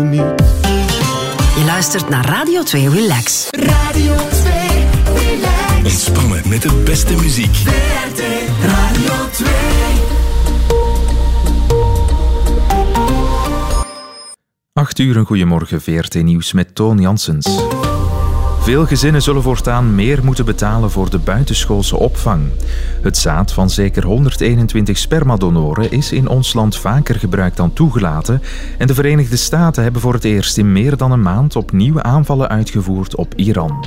Je luistert naar Radio 2 Relax. Radio 2 Relax. Ontspannen met de beste muziek. VRT Radio 2. Acht uur, een goeiemorgen, VRT Nieuws met Toon Janssens. Veel gezinnen zullen voortaan meer moeten betalen voor de buitenschoolse opvang. Het zaad van zeker 121 spermadonoren is in ons land vaker gebruikt dan toegelaten en de Verenigde Staten hebben voor het eerst in meer dan een maand opnieuw aanvallen uitgevoerd op Iran.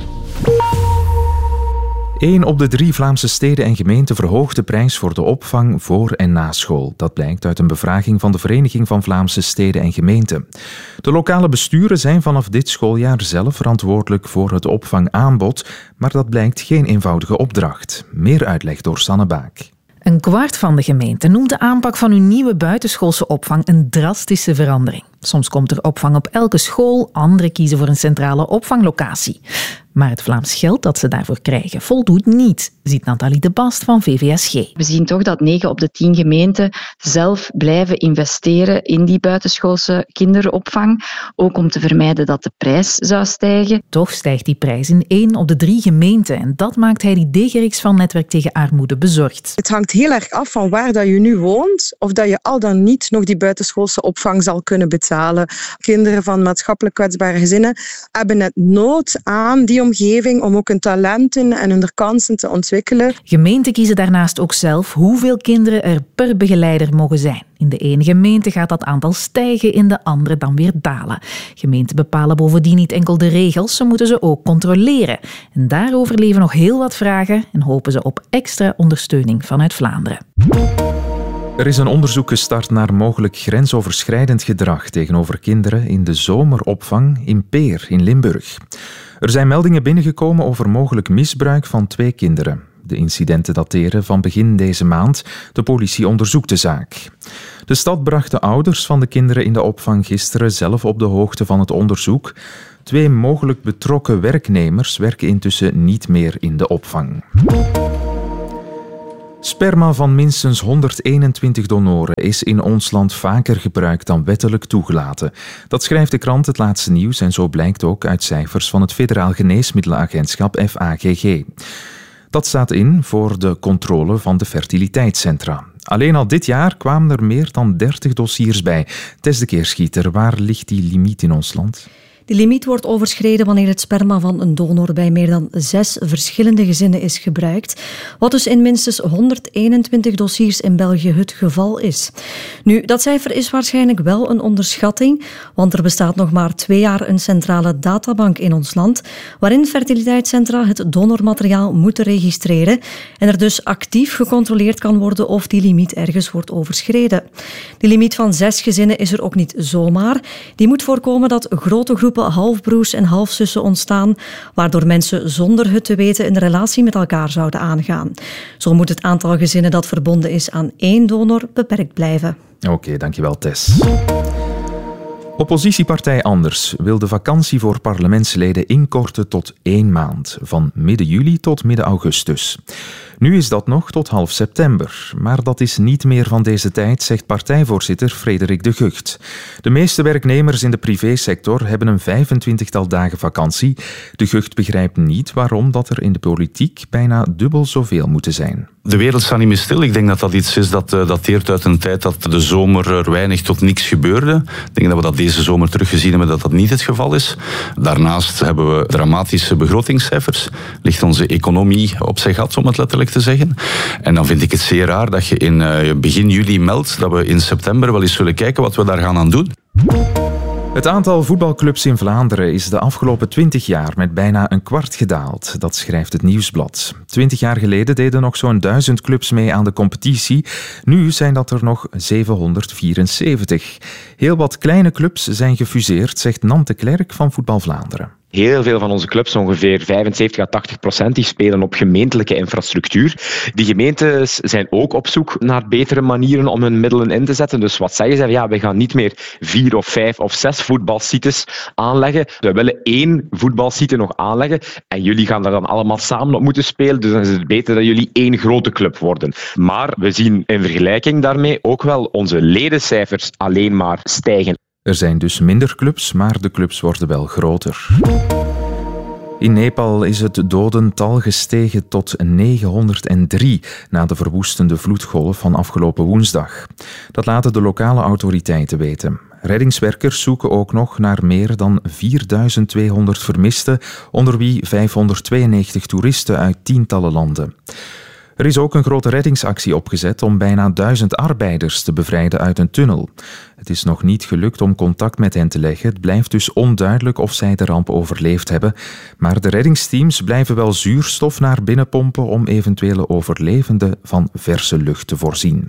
1 op de 3 Vlaamse steden en gemeenten verhoogt de prijs voor de opvang voor en na school. Dat blijkt uit een bevraging van de Vereniging van Vlaamse Steden en Gemeenten. De lokale besturen zijn vanaf dit schooljaar zelf verantwoordelijk voor het opvangaanbod, maar dat blijkt geen eenvoudige opdracht. Meer uitleg door Sanne Baak. Een kwart van de gemeenten noemt de aanpak van hun nieuwe buitenschoolse opvang een drastische verandering. Soms komt er opvang op elke school, anderen kiezen voor een centrale opvanglocatie. Maar het Vlaams geld dat ze daarvoor krijgen voldoet niet, ziet Nathalie de Bast van VVSG. We zien toch dat 9 op de 10 gemeenten zelf blijven investeren in die buitenschoolse kinderopvang, ook om te vermijden dat de prijs zou stijgen. Toch stijgt die prijs in 1 op de 3 gemeenten en dat maakt Heidi Degerix van Netwerk tegen Armoede bezorgd. Het hangt heel erg af van waar dat je nu woont, of dat je al dan niet nog die buitenschoolse opvang zal kunnen betalen. Kinderen van maatschappelijk kwetsbare gezinnen hebben net nood aan die omgeving om ook hun talenten en hun kansen te ontwikkelen. Gemeenten kiezen daarnaast ook zelf hoeveel kinderen er per begeleider mogen zijn. In de ene gemeente gaat dat aantal stijgen, in de andere dan weer dalen. Gemeenten bepalen bovendien niet enkel de regels, ze moeten ze ook controleren. En daarover leven nog heel wat vragen en hopen ze op extra ondersteuning vanuit Vlaanderen. Er is een onderzoek gestart naar mogelijk grensoverschrijdend gedrag tegenover kinderen in de zomeropvang in Peer in Limburg. Er zijn meldingen binnengekomen over mogelijk misbruik van 2 kinderen. De incidenten dateren van begin deze maand. De politie onderzoekt de zaak. De stad bracht de ouders van de kinderen in de opvang gisteren zelf op de hoogte van het onderzoek. 2 mogelijk betrokken werknemers werken intussen niet meer in de opvang. Sperma van minstens 121 donoren is in ons land vaker gebruikt dan wettelijk toegelaten. Dat schrijft de krant Het Laatste Nieuws en zo blijkt ook uit cijfers van het Federaal Geneesmiddelenagentschap FAGG. Dat staat in voor de controle van de fertiliteitscentra. Alleen al dit jaar kwamen er meer dan 30 dossiers bij. Tess de Keerschieter, waar ligt die limiet in ons land? De limiet wordt overschreden wanneer het sperma van een donor bij meer dan 6 verschillende gezinnen is gebruikt, wat dus in minstens 121 dossiers in België het geval is. Nu, dat cijfer is waarschijnlijk wel een onderschatting, want er bestaat nog maar 2 jaar een centrale databank in ons land, waarin fertiliteitscentra het donormateriaal moeten registreren en er dus actief gecontroleerd kan worden of die limiet ergens wordt overschreden. Die limiet van 6 gezinnen is er ook niet zomaar. Die moet voorkomen dat grote groepen halfbroers en halfzussen ontstaan, waardoor mensen zonder het te weten een relatie met elkaar zouden aangaan. Zo moet het aantal gezinnen dat verbonden is aan 1 donor beperkt blijven. Oké, dankjewel Tess. Oppositiepartij Anders wil de vakantie voor parlementsleden inkorten tot 1 maand, van midden juli tot midden augustus. Nu is dat nog tot half september, maar dat is niet meer van deze tijd, zegt partijvoorzitter Frederik de Gucht. De meeste werknemers in de privésector hebben een 25-tal dagen vakantie. De Gucht begrijpt niet waarom dat er in de politiek bijna dubbel zoveel moeten zijn. De wereld staat niet meer stil. Ik denk dat dat iets is dat dateert uit een tijd dat de zomer er weinig tot niks gebeurde. Ik denk dat we dat deze zomer teruggezien hebben dat dat niet het geval is. Daarnaast hebben we dramatische begrotingscijfers. Ligt onze economie op zijn gat, om het letterlijk te zeggen. En dan vind ik het zeer raar dat je in begin juli meldt dat we in september wel eens zullen kijken wat we daar gaan aan doen. Het aantal voetbalclubs in Vlaanderen is de afgelopen 20 jaar met bijna een kwart gedaald. Dat schrijft het Nieuwsblad. 20 jaar geleden deden nog zo'n 1000 clubs mee aan de competitie. Nu zijn dat er nog 774. Heel wat kleine clubs zijn gefuseerd, zegt Nante Klerk van Voetbal Vlaanderen. Heel veel van onze clubs, ongeveer 75-80%, die spelen op gemeentelijke infrastructuur. Die gemeentes zijn ook op zoek naar betere manieren om hun middelen in te zetten. Dus wat zeggen ze? Ja, we gaan niet meer 4 of 5 of 6 voetbalsites aanleggen. We willen 1 voetbalsite nog aanleggen en jullie gaan daar dan allemaal samen op moeten spelen. Dus dan is het beter dat jullie 1 grote club worden. Maar we zien in vergelijking daarmee ook wel onze ledencijfers alleen maar stijgen. Er zijn dus minder clubs, maar de clubs worden wel groter. In Nepal is het dodental gestegen tot 903 na de verwoestende vloedgolf van afgelopen woensdag. Dat laten de lokale autoriteiten weten. Reddingswerkers zoeken ook nog naar meer dan 4200 vermisten, onder wie 592 toeristen uit tientallen landen. Er is ook een grote reddingsactie opgezet om bijna 1000 arbeiders te bevrijden uit een tunnel. Het is nog niet gelukt om contact met hen te leggen. Het blijft dus onduidelijk of zij de ramp overleefd hebben. Maar de reddingsteams blijven wel zuurstof naar binnen pompen om eventuele overlevenden van verse lucht te voorzien.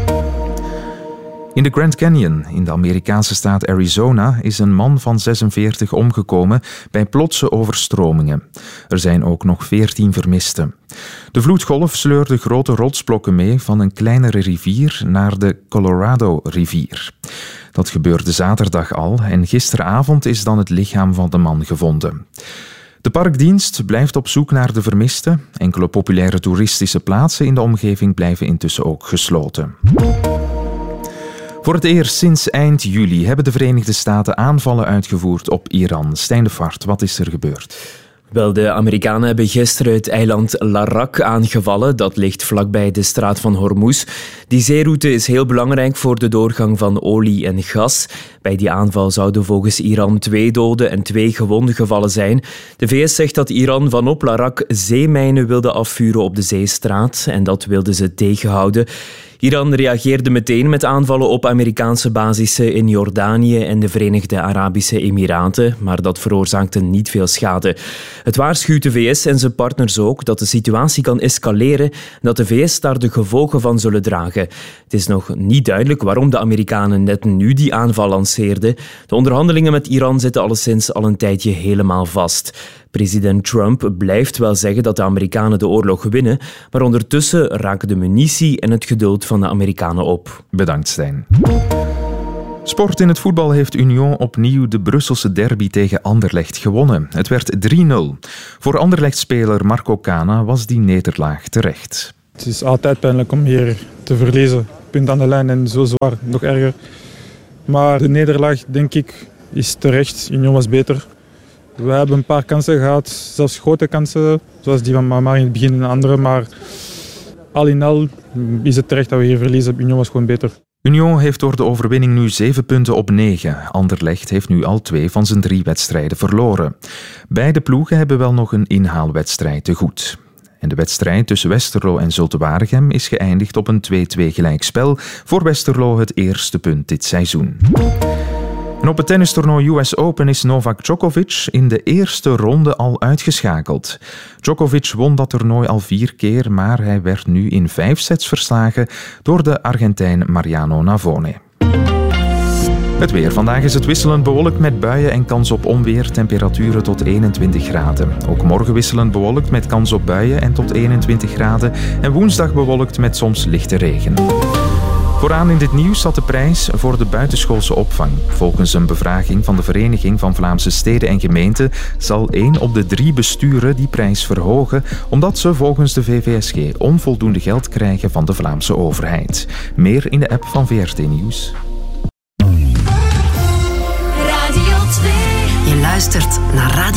In de Grand Canyon, in de Amerikaanse staat Arizona, is een man van 46 omgekomen bij plotse overstromingen. Er zijn ook nog 14 vermisten. De vloedgolf sleurde grote rotsblokken mee van een kleinere rivier naar de Colorado-rivier. Dat gebeurde zaterdag al en gisteravond is dan het lichaam van de man gevonden. De parkdienst blijft op zoek naar de vermisten. Enkele populaire toeristische plaatsen in de omgeving blijven intussen ook gesloten. Voor het eerst sinds eind juli hebben de Verenigde Staten aanvallen uitgevoerd op Iran. Stijn de Vaart, wat is er gebeurd? Wel, de Amerikanen hebben gisteren het eiland Larak aangevallen. Dat ligt vlakbij de straat van Hormuz. Die zeeroute is heel belangrijk voor de doorgang van olie en gas. Bij die aanval zouden volgens Iran 2 doden en 2 gewonden gevallen zijn. De VS zegt dat Iran vanop Larak zeemijnen wilde afvuren op de zeestraat en dat wilden ze tegenhouden. Iran reageerde meteen met aanvallen op Amerikaanse basissen in Jordanië en de Verenigde Arabische Emiraten, maar dat veroorzaakte niet veel schade. Het waarschuwt de VS en zijn partners ook dat de situatie kan escaleren en dat de VS daar de gevolgen van zullen dragen. Het is nog niet duidelijk waarom de Amerikanen net nu die aanval lanceerden. De onderhandelingen met Iran zitten alleszins al een tijdje helemaal vast. President Trump blijft wel zeggen dat de Amerikanen de oorlog winnen, maar ondertussen raken de munitie en het geduld van de Amerikanen op. Bedankt, Stijn. Sport in het voetbal heeft Union opnieuw de Brusselse derby tegen Anderlecht gewonnen. Het werd 3-0. Voor Anderlecht-speler Marco Cana was die nederlaag terecht. Het is altijd pijnlijk om hier te verliezen. Punt aan de lijn en zo zwaar, nog erger. Maar de nederlaag, denk ik, is terecht. Union was beter. We hebben een paar kansen gehad, zelfs grote kansen, zoals die van Mamar in het begin en andere. Maar al in al is het terecht dat we hier verliezen. Union was gewoon beter. Union heeft door de overwinning nu 7 punten op 9. Anderlecht heeft nu al 2 van zijn 3 wedstrijden verloren. Beide ploegen hebben wel nog een inhaalwedstrijd te goed. En de wedstrijd tussen Westerlo en Zulte Waregem is geëindigd op een 2-2 gelijkspel. Voor Westerlo het eerste punt dit seizoen. En op het tennistoernooi US Open is Novak Djokovic in de eerste ronde al uitgeschakeld. Djokovic won dat toernooi al 4 keer, maar hij werd nu in 5 sets verslagen door de Argentijn Mariano Navone. Het weer. Vandaag is het wisselend bewolkt met buien en kans op onweer, temperaturen tot 21 graden. Ook morgen wisselend bewolkt met kans op buien en tot 21 graden. En woensdag bewolkt met soms lichte regen. Vooraan in dit nieuws zat de prijs voor de buitenschoolse opvang. Volgens een bevraging van de Vereniging van Vlaamse Steden en Gemeenten zal 1 op de 3 besturen die prijs verhogen, omdat ze volgens de VVSG onvoldoende geld krijgen van de Vlaamse overheid. Meer in de app van VRT Nieuws. Radio 2. Je luistert naar Radio